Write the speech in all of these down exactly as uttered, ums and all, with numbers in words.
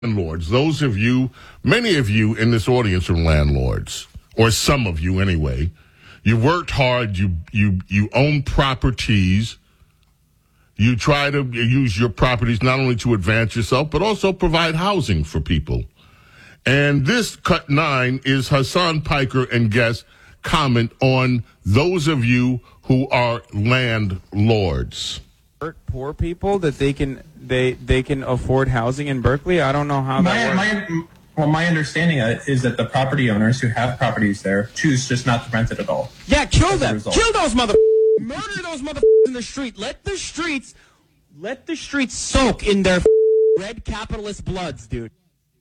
landlords, those of you, many of you in this audience are landlords, or some of you anyway. You worked hard, you you you own properties, you try to use your properties not only to advance yourself, but also provide housing for people. And this cut nine is Hassan Piker and guest comment on those of you who are landlords. Poor people that they can they they can afford housing in Berkeley. I don't know how my, that works. My, well, my understanding is that the property owners who have properties there choose just not to rent it at all. Yeah, kill them. Kill those mother. Murder those mother in the street. Let the streets, let the streets soak in their red capitalist bloods, dude.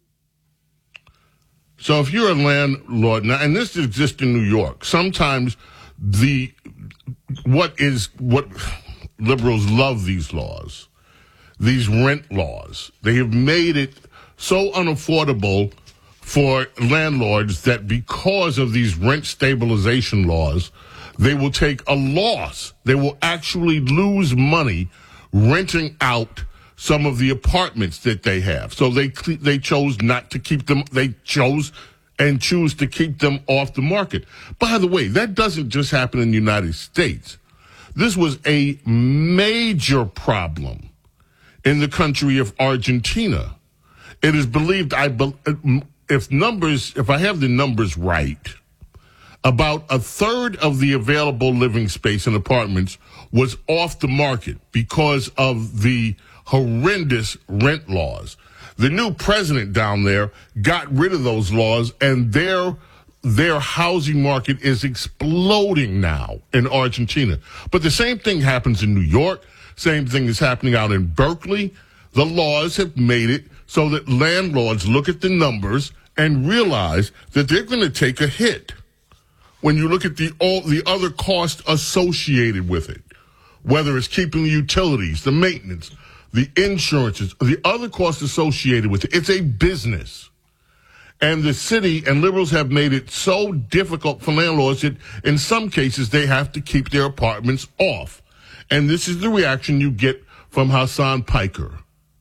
So if you're a landlord now, and this exists in New York, sometimes the what is what. Liberals love these laws, these rent laws. They have made it so unaffordable for landlords that because of these rent stabilization laws, they will take a loss. They will actually lose money renting out some of the apartments that they have. So they they chose not to keep them. They chose and choose to keep them off the market. By the way, that doesn't just happen in the United States. This was a major problem in the country of Argentina. It is believed, I be, if numbers, if I have the numbers right, about a third of the available living space in apartments was off the market because of the horrendous rent laws. The new president down there got rid of those laws, and their Their housing market is exploding now in Argentina. But the same thing happens in New York. Same thing is happening out in Berkeley. The laws have made it so that landlords look at the numbers and realize that they're going to take a hit when you look at the all the other costs associated with it, whether it's keeping the utilities, the maintenance, the insurances, the other costs associated with it. It's a business. And the city and liberals have made it so difficult for landlords that in some cases they have to keep their apartments off. And this is the reaction you get from Hassan Piker.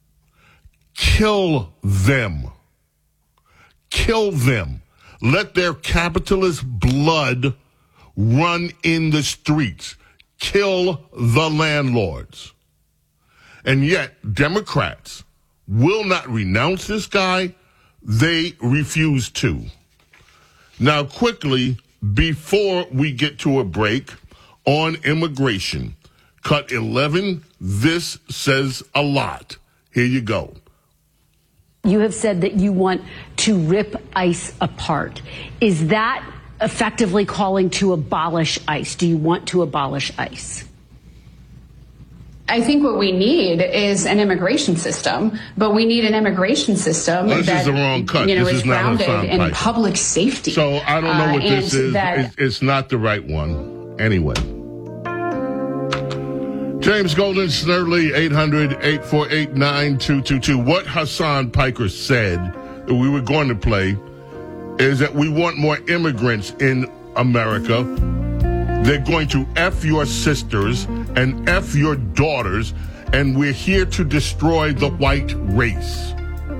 Kill them. Kill them. Let their capitalist blood run in the streets. Kill the landlords. And yet, Democrats will not renounce this guy. They refuse to. Now, quickly, before we get to a break, on immigration, cut eleven, this says a lot. Here you go. You have said that you want to rip ICE apart. Is that effectively calling to abolish ICE? Do you want to abolish ICE? I think what we need is an immigration system, but we need an immigration system well, this that is the wrong cut. You know, this is, is not grounded in public safety. So I don't know what uh, this is. That... It's, it's not the right one. Anyway. James Golden, Snerdley, eight hundred, eight four eight, nine two two two. What Hassan Piker said that we were going to play is that we want more immigrants in America. They're going to F your sisters and F your daughters, and we're here to destroy the white race.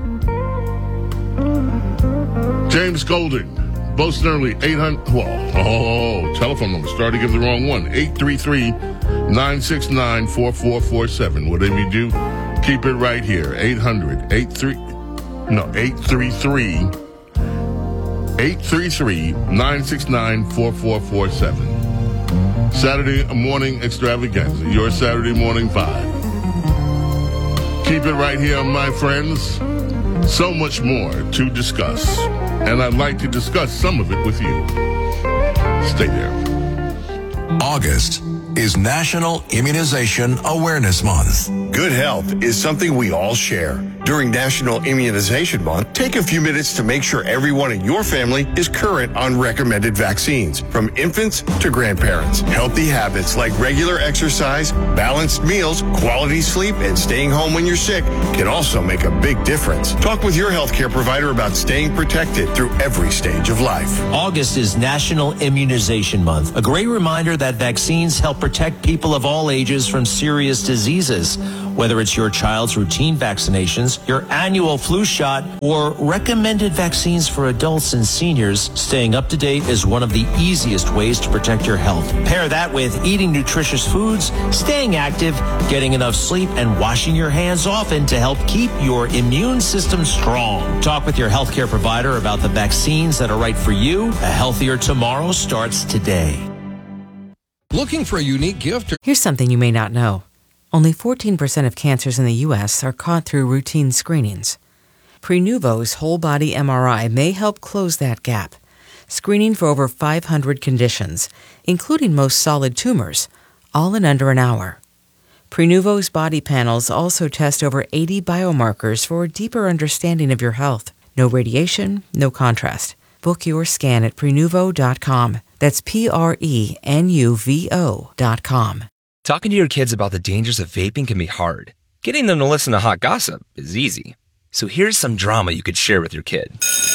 James Golden, Bo Snerdley, eight hundred, well, oh, telephone number, started to give the wrong one, eight three three, nine six nine, four four four seven. Whatever you do, keep it right here, eight hundred, eight three, no, eight three three, eight three three, nine six nine, four four four seven. Saturday morning extravaganza, your Saturday morning vibe. Keep it right here, my friends. So much more to discuss, and I'd like to discuss some of it with you. Stay there. August is National Immunization Awareness Month. Good health is something we all share. During National Immunization Month, take a few minutes to make sure everyone in your family is current on recommended vaccines, from infants to grandparents. Healthy habits like regular exercise, balanced meals, quality sleep, and staying home when you're sick can also make a big difference. Talk with your healthcare provider about staying protected through every stage of life. August is National Immunization Month, a great reminder that vaccines help protect people of all ages from serious diseases. Whether it's your child's routine vaccinations, your annual flu shot, or recommended vaccines for adults and seniors, staying up to date is one of the easiest ways to protect your health. Pair that with eating nutritious foods, staying active, getting enough sleep, and washing your hands often to help keep your immune system strong. Talk with your healthcare provider about the vaccines that are right for you. A healthier tomorrow starts today. Looking for a unique gift? Or- Here's something you may not know. Only fourteen percent of cancers in the U S are caught through routine screenings. Prenuvo's whole body M R I may help close that gap, screening for over five hundred conditions, including most solid tumors, all in under an hour. Prenuvo's body panels also test over eighty biomarkers for a deeper understanding of your health. No radiation, no contrast. Book your scan at Prenuvo dot com. That's P R E N U V O dot com. Talking to your kids about the dangers of vaping can be hard. Getting them to listen to hot gossip is easy. So here's some drama you could share with your kid.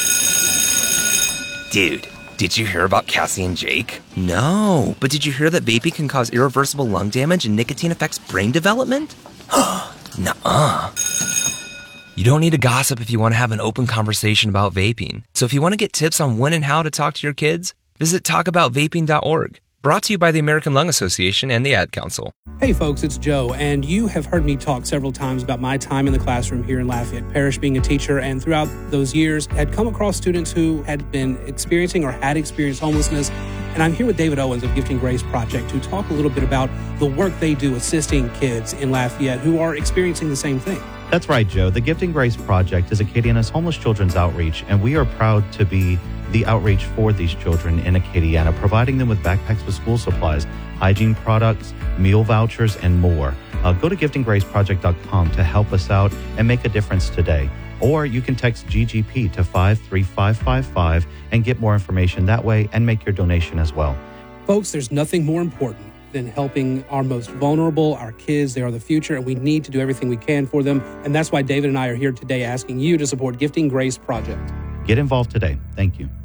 Dude, did you hear about Cassie and Jake? No, but did you hear that vaping can cause irreversible lung damage and nicotine affects brain development? Nuh-uh. You don't need to gossip if you want to have an open conversation about vaping. So if you want to get tips on when and how to talk to your kids, visit talk about vaping dot org. Brought to you by the American Lung Association and the Ad Council. Hey folks, it's Joe, and you have heard me talk several times about my time in the classroom here in Lafayette Parish being a teacher, and throughout those years had come across students who had been experiencing or had experienced homelessness. And I'm here with David Owens of Gifting Grace Project to talk a little bit about the work they do assisting kids in Lafayette who are experiencing the same thing. That's right, Joe. The Gifting Grace Project is Acadiana's homeless children's outreach, and we are proud to be the outreach for these children in Acadiana, providing them with backpacks with school supplies, hygiene products, meal vouchers, and more. Uh, go to gifting grace project dot com to help us out and make a difference today. Or you can text G G P to five three five five five and get more information that way and make your donation as well. Folks, there's nothing more important than helping our most vulnerable, our kids. They are the future, and we need to do everything we can for them. And that's why David and I are here today asking you to support Gifting Grace Project. Get involved today. Thank you.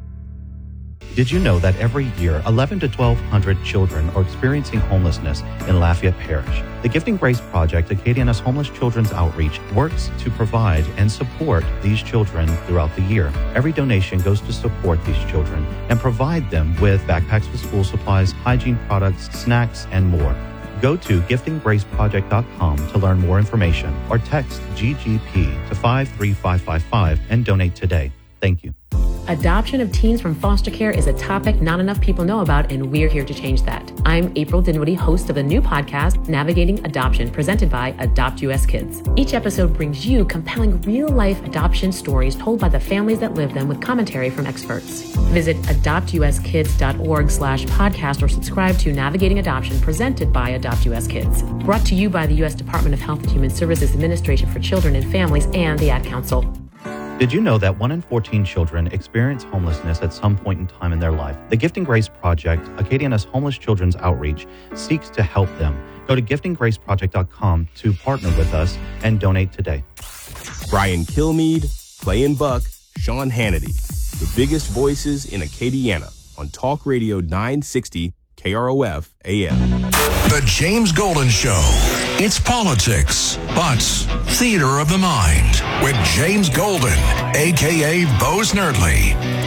Did you know that every year, eleven to twelve hundred children are experiencing homelessness in Lafayette Parish? The Gifting Grace Project, Acadiana's homeless children's outreach, works to provide and support these children throughout the year. Every donation goes to support these children and provide them with backpacks with school supplies, hygiene products, snacks, and more. Go to gifting grace project dot com to learn more information or text G G P to five three five five five and donate today. Thank you. Adoption of teens from foster care is a topic not enough people know about, and we're here to change that. I'm April Dinwiddie, host of the new podcast, Navigating Adoption, presented by Adopt U S Kids. Each episode brings you compelling real-life adoption stories told by the families that live them with commentary from experts. Visit adopt u s kids dot org slash podcast or subscribe to Navigating Adoption, presented by Adopt U S Kids. Brought to you by the U S Department of Health and Human Services Administration for Children and Families and the Ad Council. Did you know that one in fourteen children experience homelessness at some point in time in their life? The Gifting Grace Project, Acadiana's homeless children's outreach, seeks to help them. Go to gifting grace project dot com to partner with us and donate today. Brian Kilmeade, Playin Buck, Sean Hannity, the biggest voices in Acadiana on Talk Radio nine sixty K R O F A M. The James Golden Show. It's politics, but theater of the mind with James Golden, a k a. Bo Snerdley.